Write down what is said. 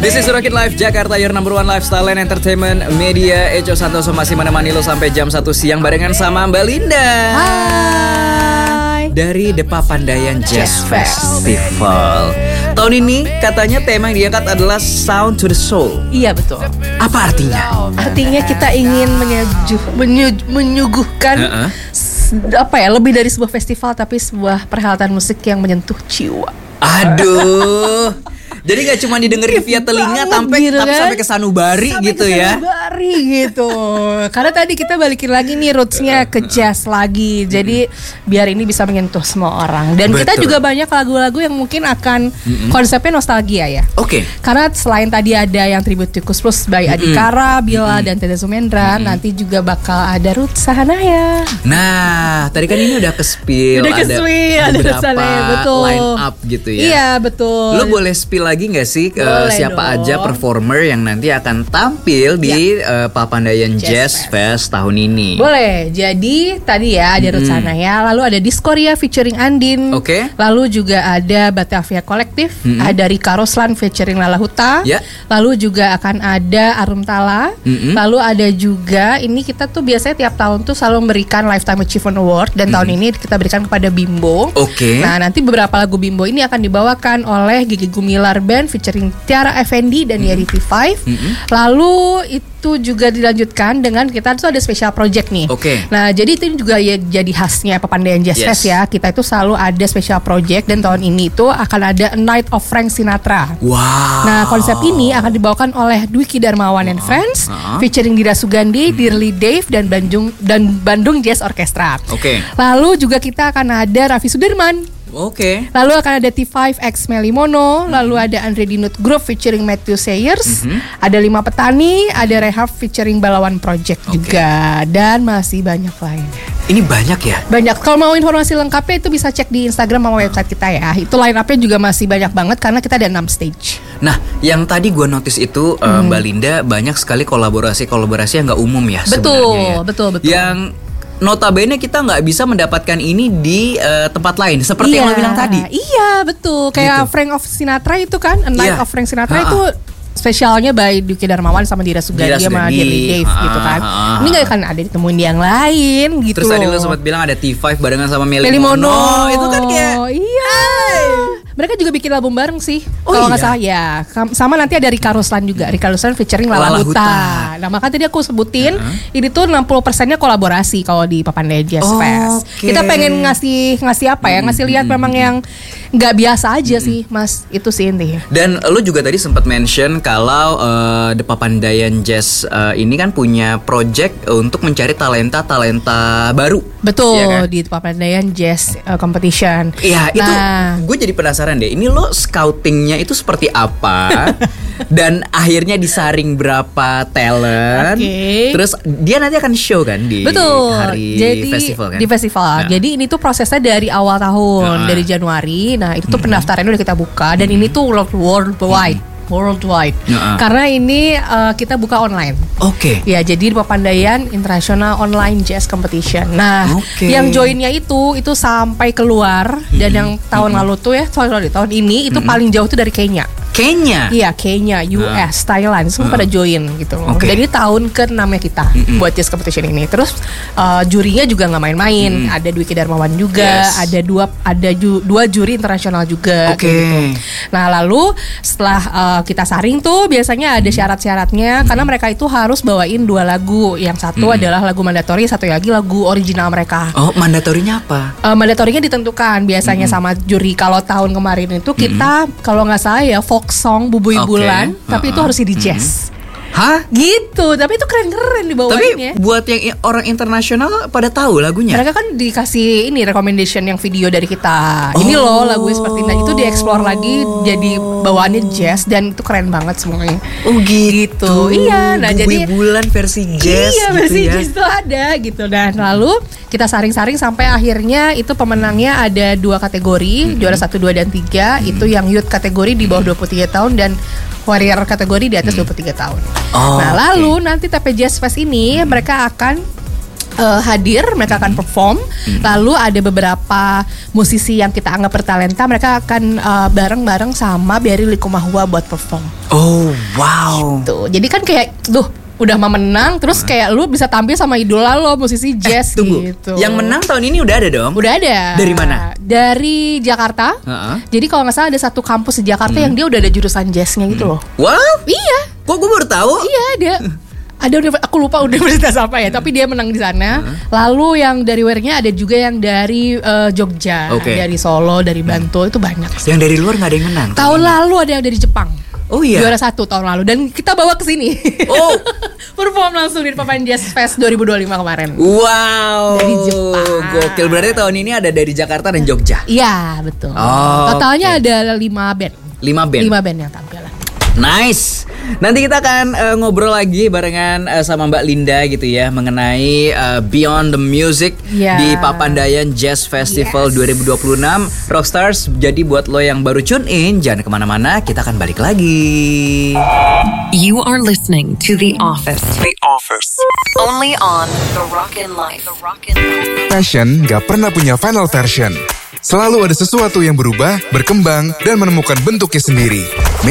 This is Rocket Live Jakarta, your number one lifestyle and entertainment media. Ejo Santoso masih menemani lo sampai jam 1 siang barengan sama Mbak Linda. Hai. Dari The Papandayan Jazz Festival. Tahun ini katanya tema yang diangkat adalah Sound to the Soul. Iya betul. Apa artinya? Artinya kita ingin menyuguhkan lebih dari sebuah festival, tapi sebuah perhelatan musik yang menyentuh jiwa. Aduh. Jadi gak cuma didengerin via telinga tapi sampai ke sanubari sampai gitu ya. Sanubari gitu. Karena tadi kita balikin lagi nih rootsnya ke jazz lagi. Jadi biar ini bisa menyentuh semua orang. Dan kita juga banyak lagu-lagu yang mungkin akan konsepnya nostalgia ya. Oke. Karena selain tadi ada yang tribute to Kus Plus by Adhikara, Bila dan Teddy Sumendra, nanti juga bakal ada Ruth Sahanaya. Nah, tadi kan ini udah ke-spill, ada beberapa line up gitu ya. Iya betul. Lo boleh spill lagi nggak sih siapa aja performer yang nanti akan tampil di Papandayan Jazz Fest tahun ini? Boleh. Jadi tadi ya ada Ruth Sahanaya, lalu ada Diskoria featuring Andin. Lalu juga ada Batavia Collective, ada Rika Roslan featuring Lala Huta. Lalu juga akan ada Arum Tala. Lalu ada juga ini kita tuh biasanya tiap tahun tuh selalu memberikan Lifetime Achievement Award, dan tahun ini kita berikan kepada Bimbo. Nah, nanti beberapa lagu Bimbo ini akan dibawakan oleh Gigi Gumilar Band featuring Tiara Effendi dan Yeri T5. Lalu itu juga dilanjutkan dengan kita tuh ada special project nih. Nah, jadi itu juga ya jadi khasnya Papandayan Jazz Fest ya. Kita itu selalu ada special project, dan tahun ini itu akan ada A Night of Frank Sinatra. Nah, konsep ini akan dibawakan oleh Dwiki Darmawan and Friends featuring Dira Sugandi, Dirli Dave dan Bandung Jazz Orchestra. Lalu juga kita akan ada Raffi Sudirman. Lalu akan ada T5X Melimono, lalu ada Andre Dinut Group featuring Matthew Sayers, ada Lima Petani, ada Rehab featuring Balawan Project juga, dan masih banyak lainnya. Ini banyak ya? Banyak. Kalau mau informasi lengkapnya itu bisa cek di Instagram sama website kita ya. Itu line up-nya juga masih banyak banget karena kita ada 6 stage. Nah, yang tadi gue notice itu Mbak Linda banyak sekali kolaborasi yang gak umum ya sebenarnya. Betul. Yang notabene kita nggak bisa mendapatkan ini di tempat lain seperti yang lo bilang tadi. Iya betul. Kayak gitu. Frank of Sinatra itu kan, A Night of Frank Sinatra itu spesialnya by Dwiki Darmawan sama Dira Sugandi sama Dirli Dave gitu kan. Ini nggak akan ada ditemuin di yang lain gitu. Terus tadi lo sempat bilang ada T5 barengan sama Melimono. Itu kan kayak mereka juga bikin album bareng sih. Kalau nggak salah ya. Sama nanti ada Rika Roslan juga. Rika Roslan featuring Lala Huta. Nah, maka tadi aku sebutin ini tuh 60%-nya kolaborasi kalau di Papandayan Jazz Fest. Kita pengen ngasih apa ya? Ngasih lihat memang yang nggak biasa aja sih, Mas. Itu sih intinya. Dan lu juga tadi sempat mention kalau The Papandayan Jazz ini kan punya project untuk mencari talenta baru. Betul, ya kan? Di Papandayan Jazz Competition. Iya, itu gue jadi penasaran deh. Ini lo scoutingnya itu seperti apa? Dan akhirnya disaring berapa talent? Terus dia nanti akan show kan di hari festival kan? Di festival. Jadi ini tuh prosesnya dari awal tahun, dari Januari. Nah, itu tuh pendaftarannya udah kita buka, dan ini tuh worldwide. Karena ini kita buka online. Ya, jadi Papandayan International Online Jazz Competition. Nah, yang joinnya itu sampai keluar, dan yang tahun lalu tuh ya, tahun ini itu paling jauh tuh dari Kenya. Iya, Kenya, US, Thailand, semua pada join gitu loh. Jadi tahun ke-6-nya kita buat jazz competition ini. Terus jurinya juga nggak main-main. Ada Dwiki Darmawan juga, ada dua juri internasional juga. Gitu. Nah, lalu setelah kita saring tuh biasanya ada syarat-syaratnya, karena mereka itu harus bawain 2 lagu. Yang satu adalah lagu mandatori, satu lagi lagu original mereka. Mandatorinya apa? Mandatorinya ditentukan biasanya sama juri. Kalau tahun kemarin itu kita kalau nggak salah ya folk song Bubui Bulan, tapi itu harus di jazz. Hah? Gitu, tapi itu keren-keren dibawainnya. Tapi buat yang orang internasional pada tahu lagunya. Mereka kan dikasih ini recommendation yang video dari kita. Ini loh lagunya seperti ini. Itu dieksplor lagi jadi bawaannya jazz, dan itu keren banget semuanya. Gitu. Iya, nah jadi bulan versi jazz. Iya, versi jazz itu ada gitu. Dan lalu kita saring-saring sampai akhirnya itu pemenangnya ada 2 kategori, juara 1, 2 dan 3. Itu yang youth kategori di bawah 23 tahun dan warrior kategori di atas 23 tahun. Nah, lalu nanti TP Jazz Fest ini mereka akan hadir, mereka akan perform. Lalu ada beberapa musisi yang kita anggap bertalenta, mereka akan bareng-bareng sama Berry Likumahua buat perform. Oh wow. Gitu. Jadi kan kayak udah mau menang, terus kayak lu bisa tampil sama idola lo, musisi jazz gitu. Yang menang tahun ini udah ada dong? Udah ada. Dari mana? Dari Jakarta. Jadi kalau nggak salah ada satu kampus di Jakarta yang dia udah ada jurusan jazznya gitu loh. Wow. Iya. Kok gue baru tahu? Iya ada. Aku lupa universitas apa ya, tapi dia menang di sana. Lalu yang dari luarnya ada juga yang dari Jogja, dari Solo, dari Bantul, itu banyak. Yang dari luar nggak ada yang menang? Tahun lalu ada yang dari Jepang. Oh iya. Juara 1 tahun lalu dan kita bawa ke sini. Oh. Perform langsung di Papan Jazz Fest 2025 kemarin. Wow. Dari Jepang. Gokil, berarti tahun ini ada dari Jakarta dan Jogja. Iya, betul. Totalnya ada 5 band. 5 band yang tampil. Nice. Nanti kita akan ngobrol lagi barengan sama Mbak Linda gitu ya mengenai Beyond the Music di Papandayan Jazz Festival 2026 Rockstars. Jadi buat lo yang baru tune in, jangan kemana-mana, kita akan balik lagi. You are listening to The Office. The Office. Only on The Rockin' Life. Passion gak pernah punya final version. Selalu ada sesuatu yang berubah, berkembang, dan menemukan bentuknya sendiri.